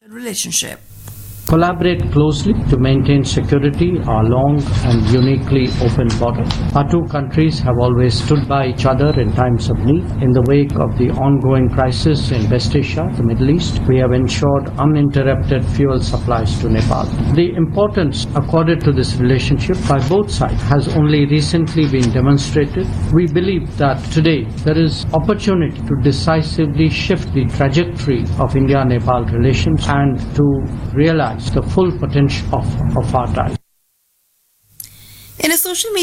relationship. Collaborate closely to maintain security our long and uniquely open border. Our two countries have always stood by each other in times of need. In the wake of the ongoing crisis in West Asia, the Middle East, we have ensured uninterrupted fuel supplies to Nepal. The importance accorded to this relationship by both sides has only recently been demonstrated. We believe that today there is opportunity to decisively shift the trajectory of India-Nepal relations and to realize the full potential of our ties. In a social media